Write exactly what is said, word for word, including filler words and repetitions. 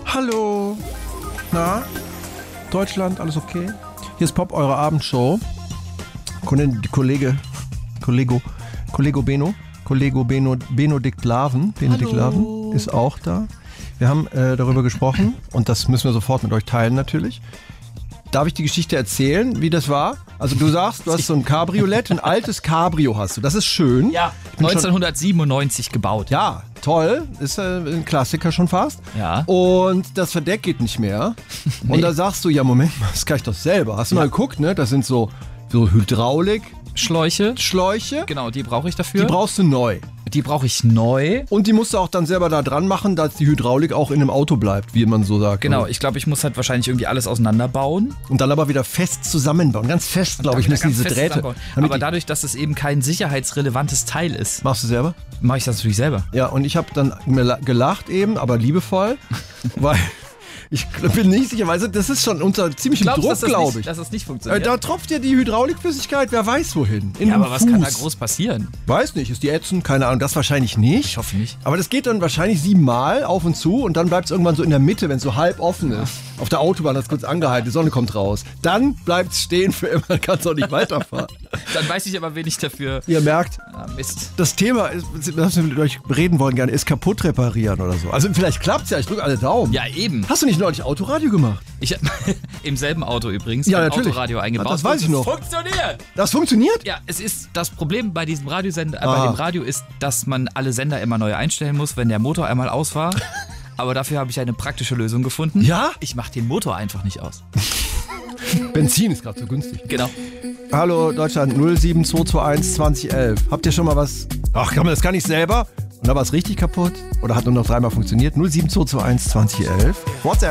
Hallo. Na? Deutschland, alles okay? Hier ist Pop, eure Abendshow. Kollege, Kollego, Kollego Beno, Kollego Beno, Benedikt Laven, Benedikt Laven ist auch da. Wir haben äh, darüber gesprochen und das müssen wir sofort mit euch teilen natürlich. Darf ich die Geschichte erzählen, wie das war? Also du sagst, du hast so ein Cabriolet, ein altes Cabrio hast du. Das ist schön. Ja, neunzehnhundertsiebenundneunzig schon, gebaut. Ja, toll. Ist äh, ein Klassiker schon fast. Ja. Und das Verdeck geht nicht mehr. Nee. Und da sagst du, ja Moment mal, das kann ich doch selber. Hast du ja mal geguckt, ne? Das sind so, so Hydraulik. Schläuche. Schläuche. Genau, die brauche ich dafür. Die brauchst du neu. Die brauche ich neu. Und die musst du auch dann selber da dran machen, dass die Hydraulik auch in einem Auto bleibt, wie man so sagt. Genau, oder? ich glaube, ich muss halt wahrscheinlich irgendwie alles auseinanderbauen. Und dann aber wieder fest zusammenbauen. Ganz fest, glaube ich, müssen diese Drähte. Aber dadurch, dass es eben kein sicherheitsrelevantes Teil ist. Machst du selber? Mache ich das natürlich selber. Ja, und ich habe dann gelacht eben, aber liebevoll, weil... Ich bin nicht sicher, weil das ist schon unter ziemlichem Druck, glaube ich. Dass das nicht funktioniert? Da tropft ja die Hydraulikflüssigkeit, wer weiß wohin. In ja, aber den was Fuß. kann da groß passieren? Weiß nicht, ist die ätzend? Keine Ahnung, das wahrscheinlich nicht. Ich hoffe nicht. Aber das geht dann wahrscheinlich siebenmal auf und zu und dann bleibt es irgendwann so in der Mitte, wenn es so halb offen ist. Auf der Autobahn hat es kurz angehalten, die Sonne kommt raus. Dann bleibt es stehen für immer, kannst du auch nicht weiterfahren. Dann weiß ich aber, wen ich dafür... Ihr merkt, ah, Mist. Das Thema, ist, was wir mit euch reden wollen gerne, ist kaputt reparieren oder so. Also vielleicht klappt es ja, ich drücke alle Daumen. Ja, eben. Hast du nicht neulich Autoradio gemacht? Ich im selben Auto übrigens, ja, ein natürlich. Autoradio eingebaut. Ja, das weiß ich noch. Das funktioniert! Das funktioniert? Ja, es ist das Problem bei diesem Radiosender, äh, ah. bei dem Radio ist, dass man alle Sender immer neu einstellen muss, wenn der Motor einmal aus war. Aber dafür habe ich eine praktische Lösung gefunden. Ja? Ich mache den Motor einfach nicht aus. Benzin ist gerade so günstig. Genau. Hallo Deutschland, null sieben zwei zwei eins zwanzig elf. Habt ihr schon mal was... Ach, kann man das gar nicht selber? Und da war es richtig kaputt? Oder hat nur noch dreimal funktioniert? null sieben zwei zwei eins zwanzig elf. WhatsApp.